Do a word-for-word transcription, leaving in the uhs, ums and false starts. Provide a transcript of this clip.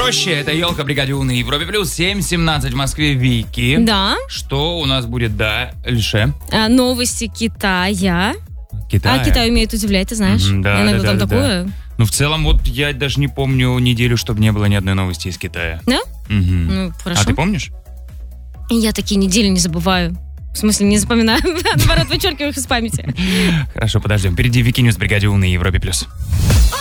проще. Это елка бригаде У на Европе плюс. семь семнадцать в Москве. Вики. Да. Что у нас будет дальше? А, новости Китая. Китай. А Китай умеет удивлять, ты знаешь? Мгм, да, Я иногда да, там да, такое. да. Ну, в целом, вот я даже не помню неделю, чтобы не было ни одной новости из Китая. Да? Мгм. Ну, хорошо. А ты помнишь? Я такие недели не забываю. В смысле, не запоминаю. Наоборот, вычеркиваю их из памяти. Хорошо, подождем. Впереди Вики Ньюс в бригаде У на Европе плюс.